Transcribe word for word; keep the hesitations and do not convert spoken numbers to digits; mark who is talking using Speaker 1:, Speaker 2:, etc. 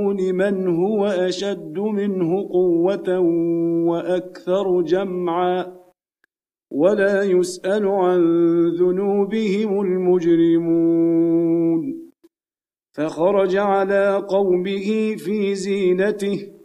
Speaker 1: لمن هو أشد منه قوة وأكثر جمعا ولا يسأل عن ذنوبهم المجرمون فخرج على قومه في زينته